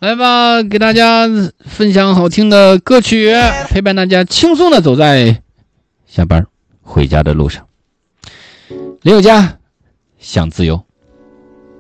来吧，给大家分享好听的歌曲，陪伴大家轻松的走在下班回家的路上。林宥嘉，想自由。